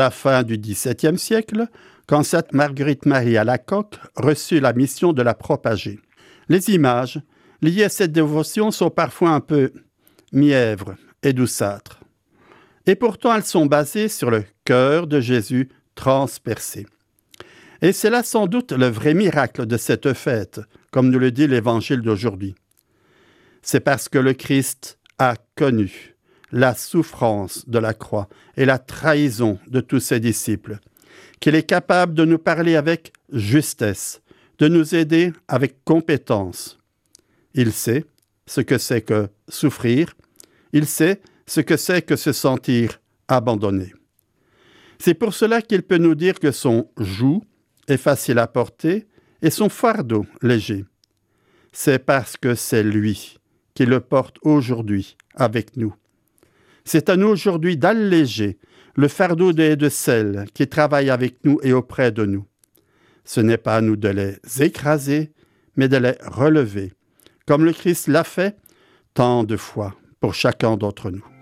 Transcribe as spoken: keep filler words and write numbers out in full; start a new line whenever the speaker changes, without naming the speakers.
à la fin du dix-septième siècle, quand sainte Marguerite-Marie Alacoque reçut la mission de la propager. Les images liées à cette dévotion sont parfois un peu mièvres et douceâtres. Et pourtant, elles sont basées sur le cœur de Jésus transpercé. Et c'est là sans doute le vrai miracle de cette fête, comme nous le dit l'Évangile d'aujourd'hui. C'est parce que le Christ a connu la souffrance de la croix et la trahison de tous ses disciples, qu'il est capable de nous parler avec justesse, de nous aider avec compétence. Il sait ce que c'est que souffrir, il sait ce que c'est que se sentir abandonné. C'est pour cela qu'il peut nous dire que son joug est facile à porter et son fardeau léger. C'est parce que c'est lui qui le porte aujourd'hui avec nous. C'est à nous aujourd'hui d'alléger le fardeau des de celles qui travaillent avec nous et auprès de nous. Ce n'est pas à nous de les écraser, mais de les relever, comme le Christ l'a fait tant de fois pour chacun d'entre nous.